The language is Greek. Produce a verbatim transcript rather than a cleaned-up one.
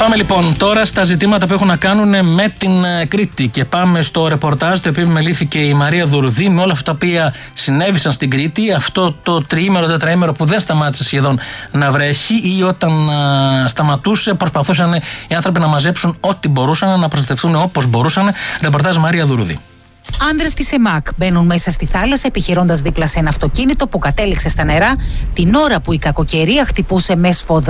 Πάμε λοιπόν τώρα στα ζητήματα που έχουν να κάνουν με την Κρήτη και πάμε στο ρεπορτάζ το οποίο επιμελήθηκε η Μαρία Δουρουδή με όλα αυτά τα οποία συνέβησαν στην Κρήτη αυτό το τριήμερο, τετραήμερο που δεν σταμάτησε σχεδόν να βρέχει ή όταν α, σταματούσε προσπαθούσαν οι άνθρωποι να μαζέψουν ό,τι μπορούσαν, να προστατευτούν όπως μπορούσαν. Ρεπορτάζ Μαρία Δουρουδή. Άνδρες της ΕΜΑΚ μπαίνουν μέσα στη θάλασσα επιχειρώντας δίπλα σε ένα αυτοκίνητο που κατέληξε στα νερά την ώρα που η κακοκαιρία χτυπούσε με σφοδρό